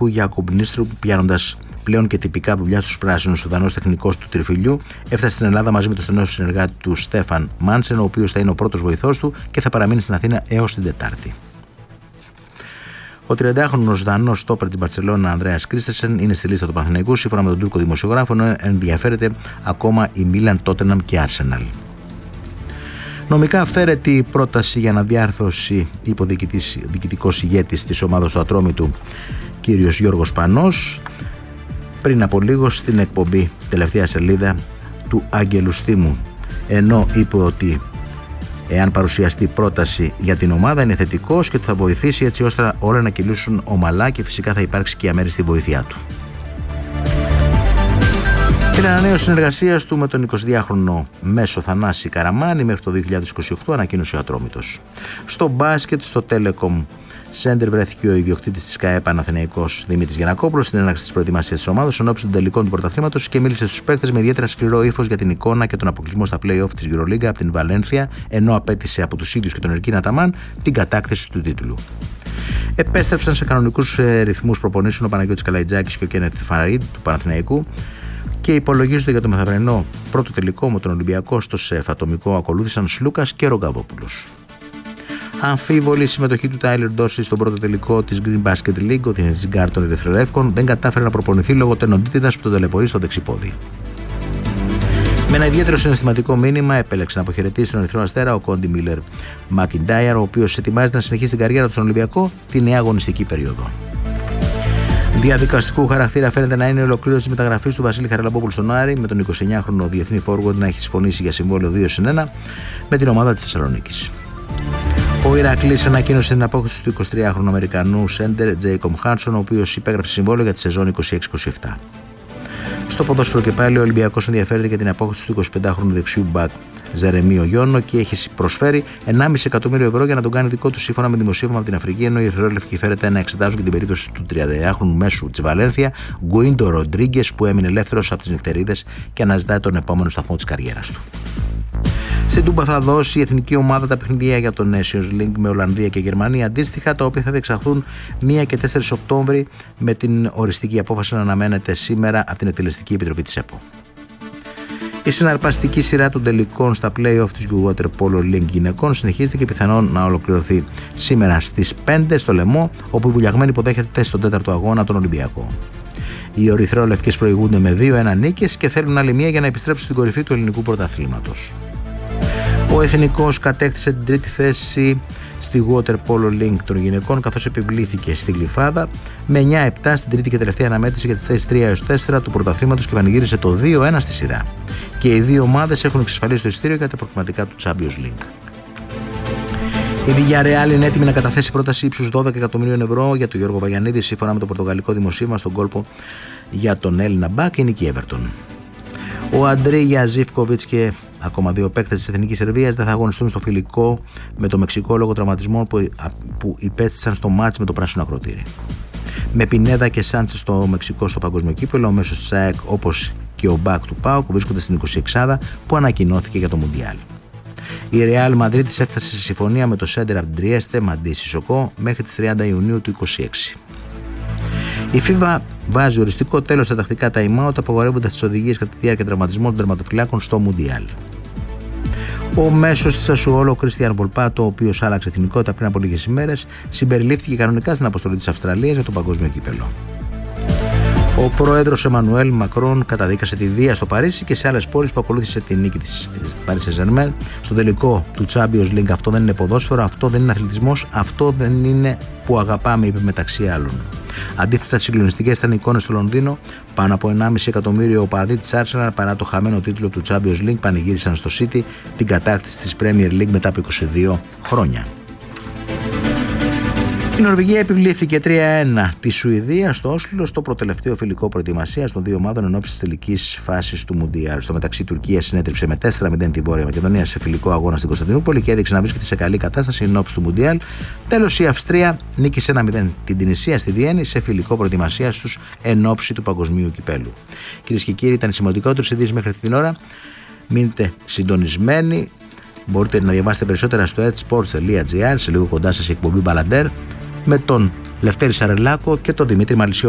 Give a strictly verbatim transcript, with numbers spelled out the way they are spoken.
Ολυμπιακού Γιάκουμ Νίστρου, πιάνοντας πλέον και τυπικά δουλειά στους πράσινους, ο Δανός τεχνικός του Τριφυλιού, έφτασε στην Ελλάδα μαζί με τον στενό συνεργάτη του Στέφαν Μάνσεν, ο οποίος θα είναι ο πρώτος βοηθός του και θα παραμείνει στην Αθήνα έως την Τετάρτη. Ο τριαντάχρονος Δανός στόπερ της Μπαρτσελόνα Ανδρέας Κρίστενσεν είναι στη λίστα του Παναθηναϊκού, σύμφωνα με τον Τούρκο δημοσιογράφο, ενώ ενδιαφέρεται ακόμα η Μίλαν, Τότεναμ και Άρσεναλ. Νομικά αυθαίρετη πρόταση για αναδιάρθρωση υποδιοικητικός ηγέτης της ομάδας του Ατρόμητου, κύριος Γιώργος Πανός, πριν από λίγο στην εκπομπή, στην τελευταία σελίδα του Άγγελου Στήμου, ενώ είπε ότι εάν παρουσιαστεί πρόταση για την ομάδα είναι θετικός και ότι θα βοηθήσει έτσι ώστε όλα να κυλήσουν ομαλά και φυσικά θα υπάρξει και αμέριστη βοήθειά του. Την ανανέωση συνεργασίας του με τον εικοσιδυάχρονο μέσο Θανάση Καραμάνη μέχρι το δύο χιλιάδες είκοσι οκτώ ανακοίνωσε ο Ατρόμητος. Στο μπάσκετ, στο Telecom Center βρέθηκε ο ιδιοκτήτης της ΚΑΕ Παναθηναϊκός Δημήτρης Γιαννακόπουλος στην έναρξη της προετοιμασίας της ομάδας ενόψει των τελικών του πρωταθλήματος και μίλησε στους παίκτες με ιδιαίτερα σκληρό ύφος για την εικόνα και τον αποκλεισμό στα play-off της EuroLeague από την Βαλένθια, ενώ απέτησε από τους ίδιους και τον Ερκίν Αταμάν την κατάκτηση του τίτλου. Επέστρεψαν σε κανονικούς ρυθμούς προπονήσεων ο Παναγιώτης Καλαϊτζάκης και ο Κένεθ Φαραΐντ του Παναθηναϊκού και υπολογίζονται για το μεθαυρινό πρώτο τελικό με τον Ολυμπιακό στο ΣΕΦ. Ατομικό ακολούθησαν Σλούκας και Ρογκαβόπουλος. Αμφίβολη συμμετοχή του Τάιλερ Ντόρση στον πρώτο τελικό της Green Basket League. Ο Διεθνής Γκάρ των Ερυθρολεύκων δεν κατάφερε να προπονηθεί λόγω τενοντίτιδας που τον ταλαιπωρεί στο δεξιπόδι. Με ένα ιδιαίτερο συναισθηματικό μήνυμα επέλεξε να αποχαιρετήσει τον Ερυθρό Αστέρα ο Κόντι Μίλλερ Μακιντάιρ, ο οποίος ετοιμάζεται να συνεχίσει την καριέρα του στον Ολυμπιακό τη νέα αγωνιστική περίοδο. Διαδικαστικού χαρακτήρα φαίνεται να είναι η ολοκλήρωση της μεταγραφής του Βασίλη Χαραλαμπόπουλου στον Άρη, με τον εικοσιεννιάχρονο διεθνή forward να έχει συμφωνήσει για συμβόλαιο δύο συν ένα με την ομάδα της Θεσσαλονίκης. Ο Ηρακλής ανακοίνωσε την απόκτηση του εικοσιτριάχρονου Αμερικανού σέντερ Τζέικομ Χάνσον, ο οποίος υπέγραψε συμβόλαιο για τη σεζόν είκοσι έξι είκοσι επτά. Στο ποδόσφαιρο και πάλι ο Ολυμπιακός ενδιαφέρεται για την απόκτηση του εικοσιπεντάχρονου δεξιού μπακ Ζερεμίο Γιώνο και έχει προσφέρει ενάμιση εκατομμύριο ευρώ για να τον κάνει δικό του, σύμφωνα με δημοσίευμα από την Αφρική, ενώ οι Ερυθρόλευκοι φέρεται να εξετάζουν και την περίπτωση του τριανταετράχρονου μέσου της Βαλένθια Γκουίντο Ροντρίγκες, που έμεινε ελεύθερος από τις νυχτερίδες και αναζητάει τον επόμενο σταθμό της καριέρας του. Στην Τούμπα θα δώσει η εθνική ομάδα τα παιχνίδια για το Nations League με Ολλανδία και Γερμανία αντίστοιχα, τα οποία θα διεξαχθούν πρώτη και τέσσερις Οκτώβρη, με την οριστική απόφαση να αναμένεται σήμερα από την Εκτελεστική Επιτροπή της ΕΠΟ. Η συναρπαστική σειρά των τελικών στα play-off της Water Polo League γυναικών συνεχίζεται και πιθανόν να ολοκληρωθεί σήμερα στις πέντε στο Λεμό, όπου η Βουλιαγμένη υποδέχεται στον τέταρτο αγώνα τον Ολυμπιακό. Οι Ερυθρόλευκες προηγούνται με δύο ένα νίκες και θέλουν άλλη μία για να επιστρέψουν στην κορυφή του ελληνικού πρωταθλήματος. Ο Εθνικός κατέκτησε την τρίτη θέση στη Water Polo League των γυναικών, καθώς επιβλήθηκε στη Γλυφάδα με εννιά επτά στην τρίτη και τελευταία αναμέτρηση για τις θέσεις τρία έως τέσσερα του πρωταθλήματος και πανηγύρισε το δύο ένα στη σειρά. Και οι δύο ομάδες έχουν εξασφαλίσει το εισιτήριο για τα προκριματικά του Champions League. Η Villarreal είναι έτοιμη να καταθέσει πρόταση ύψους δώδεκα εκατομμυρίων ευρώ για τον Γιώργο Βαγιανίδη, σύμφωνα με το πορτογαλικό δημοσίευμα στον κόλπο για τον Έλληνα μπακ η Νίκη Everton. Ο Αντρίγια Ζίβκοβιτς και ακόμα δύο παίκτες της Εθνικής Σερβίας δεν θα αγωνιστούν στο φιλικό με το Μεξικό λόγω τραυματισμών που, που υπέστησαν στο μάτς με το πράσινο ακροτήρι. Με Πινέδα και Σάντσε στο Μεξικό στο παγκόσμιο κύπελλο, ο μέσος της ΑΕΚ όπως και ο μπακ του ΠΑΟΚ που βρίσκονται στην εικοσιεξάδα που ανακοινώθηκε για το Μουντιάλ. Η Ρεάλ Μαδρίτης έφτασε σε συμφωνία με το σέντερ από την Τριέστε, Μαντί Σισοκό, μέχρι τις τριάντα Ιουνίου του είκοσι έξι. Η FIFA βάζει οριστικό τέλος στα τακτικά time-out, απαγορεύοντας τις οδηγίες κατά τη διάρκεια τραυματισμών των τερματοφυλάκων στο Μουντιάλ. Ο μέσος της Ασουόλο, ο Κριστιαν Βολπάτο, ο οποίος άλλαξε εθνικότητα πριν από λίγες ημέρες, συμπεριλήφθηκε κανονικά στην αποστολή της Αυστραλίας για το παγκόσμιο κύπελλο. Ο πρόεδρος Εμμανουέλ Μακρόν καταδίκασε τη βία στο Παρίσι και σε άλλες πόλεις που ακολούθησε τη νίκη της Paris Saint-Germain στο τελικό του Champions League. Αυτό δεν είναι ποδόσφαιρο, αυτό δεν είναι αθλητισμός, αυτό δεν είναι που αγαπάμε, είπε μεταξύ άλλων. Αντίθετα, συγκλονιστικές ήταν οι εικόνες στο Λονδίνο. Πάνω από ενάμιση εκατομμύριο οπαδοί της Arsenal, παρά το χαμένο τίτλο του Champions League, πανηγύρισαν στο City την κατάκτηση της Premier League μετά από είκοσι δύο χρόνια. Η Νορβηγία επιβλήθηκε τρία ένα τη Σουηδία στο Όσλο στο προτελευταίο φιλικό προετοιμασίας των δύο ομάδων ενόψει της τελικής φάσης του Μουντιάλ. Στο μεταξύ, η Τουρκία συνέτριψε με τέσσερα μηδέν τη Βόρεια Μακεδονία σε φιλικό αγώνα στην Κωνσταντινούπολη και έδειξε να βρίσκεται σε καλή κατάσταση ενόψει του Μουντιάλ. Τέλος, η Αυστρία νίκησε ένα μηδέν την Τινησία στη Βιέννη σε φιλικό προετοιμασίας τους ενόψει του παγκοσμίου κυπέλου. Κυρίες και κύριοι, ήταν οι σημαντικότερες ειδήσεις μέχρι την ώρα. Μείνετε συντονισμένοι. Μπορείτε να διαβάσετε περισσότερα στο edsports τελεία gr. Σε λίγο κοντά σας η εκπομπή Μπαλαντέρ με τον Λευτέρη Σαρελάκο και τον Δημήτρη Μαλισσιό.